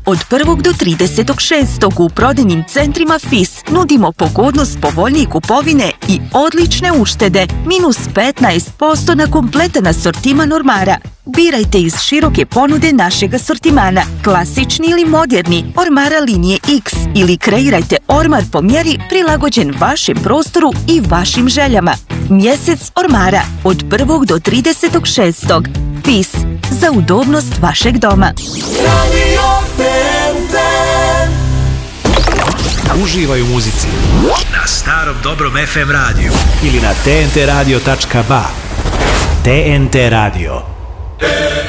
Od 1. do 30.6. u prodajnim centrima FIS nudimo pogodnost povoljnije kupovine i odlične uštede, minus 15% na kompletan asortiman ormara. Birajte iz široke ponude našeg asortimana, klasični ili moderni, ormara linije X ili kreirajte ormar po mjeri prilagođen vašem prostoru i vašim željama. Mjesec ormara od 1. do 30.6. FIS, za udobnost vašeg doma. Uživaj u muzici na starom dobrom FM radiju ili na tntradio.ba. TNT radio.